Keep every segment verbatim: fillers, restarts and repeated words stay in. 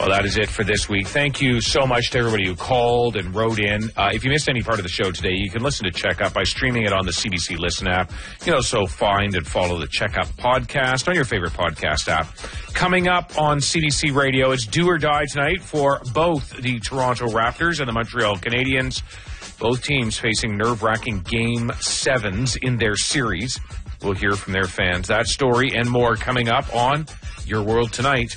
Well, that is it for this week. Thank you so much to everybody who called and wrote in. Uh, if you missed any part of the show today, you can listen to Checkup by streaming it on the C B C Listen app. You can also find and follow the Checkup podcast on your favorite podcast app. Coming up on C B C Radio, it's Do or Die tonight for both the Toronto Raptors and the Montreal Canadiens. Both teams facing nerve-wracking Game sevens in their series. We'll hear from their fans. That story and more coming up on Your World Tonight.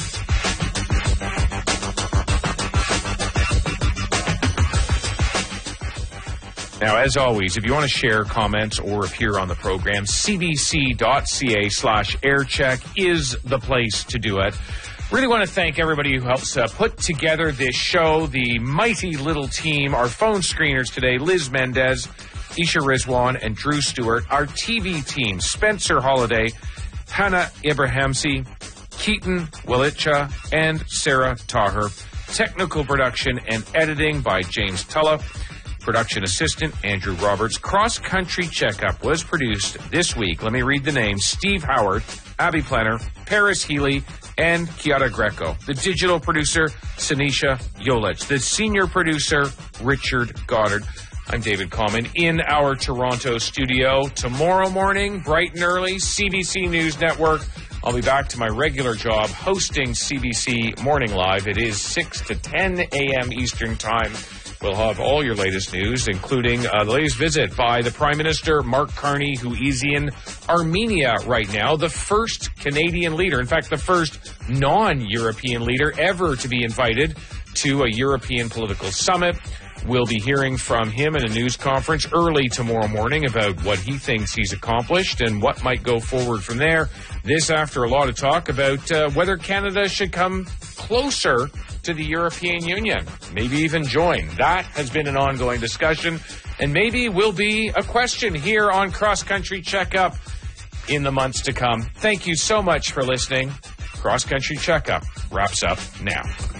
Now, as always, if you want to share comments or appear on the program, cbc.ca slash aircheck is the place to do it. Really want to thank everybody who helps uh, put together this show, the mighty little team, our phone screeners today, Liz Mendez, Isha Rizwan, and Drew Stewart, our T V team, Spencer Holiday, Hannah Ibrahimsi, Keaton Walitcha, and Sarah Taher. Technical production and editing by James Tulla. Production assistant, Andrew Roberts. Cross Country Checkup was produced this week. Let me read the names. Steve Howard, Abby Plenner, Paris Healy, and Chiara Greco. The digital producer, Sanisha Yolich. The senior producer, Richard Goddard. I'm David Common in our Toronto studio. Tomorrow morning, bright and early, C B C News Network. I'll be back to my regular job hosting C B C Morning Live. It is six to ten a.m. Eastern Time. We'll have all your latest news, including uh, the latest visit by the Prime Minister, Mark Carney, who is in Armenia right now, the first Canadian leader, in fact, the first non-European leader ever to be invited to a European political summit. We'll be hearing from him in a news conference early tomorrow morning about what he thinks he's accomplished and what might go forward from there. This after a lot of talk about uh, whether Canada should come closer to the European Union, maybe even join. That has been an ongoing discussion and maybe will be a question here on Cross Country Checkup in the months to come. Thank you so much for listening. Cross Country Checkup wraps up now.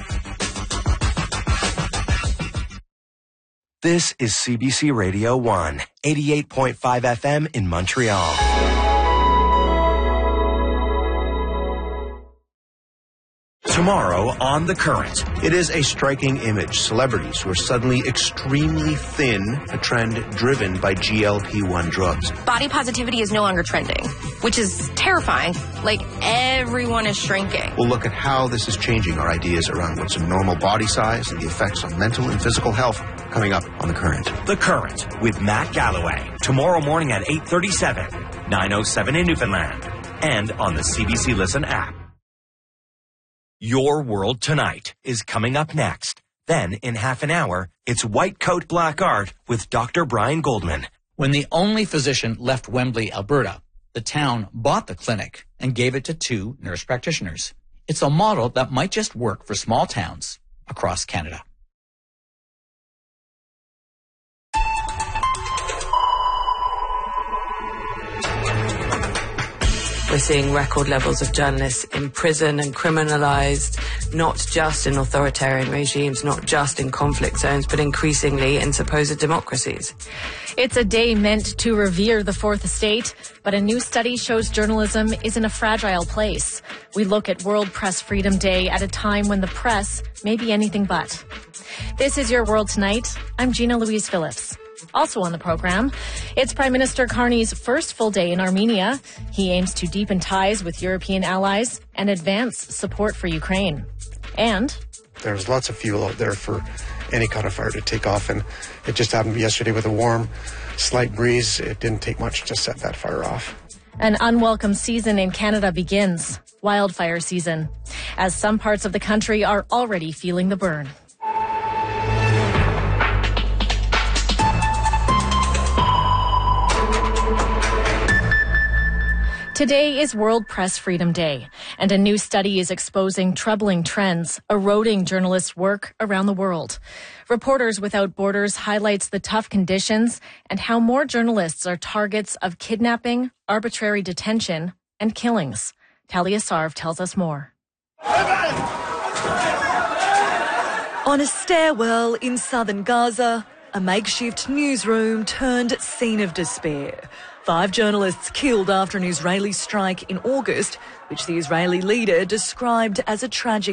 This is C B C Radio one, eighty-eight point five F M in Montreal. Tomorrow on The Current. It is a striking image. Celebrities who are suddenly extremely thin, a trend driven by G L P one drugs. Body positivity is no longer trending, which is terrifying. Like, everyone is shrinking. We'll look at how this is changing our ideas around what's a normal body size and the effects on mental and physical health coming up on The Current. The Current with Matt Galloway. Tomorrow morning at eight thirty-seven, nine oh seven in Newfoundland, and on the C B C Listen app. Your World Tonight is coming up next. Then, in half an hour, it's White Coat Black Art with Doctor Brian Goldman. When the only physician left Wembley, Alberta, the town bought the clinic and gave it to two nurse practitioners. It's a model that might just work for small towns across Canada. We're seeing record levels of journalists in prison and criminalised, not just in authoritarian regimes, not just in conflict zones, but increasingly in supposed democracies. It's a day meant to revere the Fourth Estate, but a new study shows journalism is in a fragile place. We look at World Press Freedom Day at a time when the press may be anything but. This is Your World Tonight. I'm Gina Louise Phillips. Also on the program, it's Prime Minister Carney's first full day in Armenia. He aims to deepen ties with European allies and advance support for Ukraine. And there's lots of fuel out there for any kind of fire to take off, and it just happened yesterday with a warm, slight breeze. It didn't take much to set that fire off. An unwelcome season in Canada begins, wildfire season, as some parts of the country are already feeling the burn. Today is World Press Freedom Day, and a new study is exposing troubling trends, eroding journalists' work around the world. Reporters Without Borders highlights the tough conditions and how more journalists are targets of kidnapping, arbitrary detention, and killings. Talia Sarv tells us more. On a stairwell in southern Gaza, a makeshift newsroom turned scene of despair. Five journalists killed after an Israeli strike in August, which the Israeli leader described as a tragic